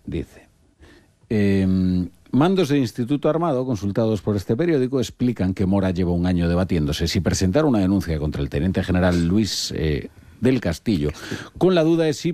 dice. Mandos del Instituto Armado, consultados por este periódico, explican que Mora lleva un año debatiéndose si presentar una denuncia contra el teniente general Luis del Castillo, con la duda de si